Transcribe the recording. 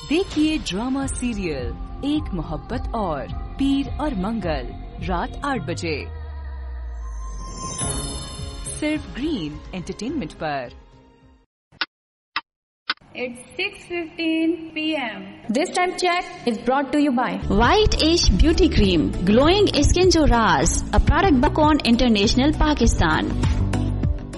देखिए drama serial एक मोहब्बत और पीर और मंगल रात 8 बजे सिर्फ ग्रीन एंटरटेनमेंट पर। It's 6:15 p.m. This time check is brought to you by White Ash Beauty Cream, glowing skin जो राज, a product by International Pakistan.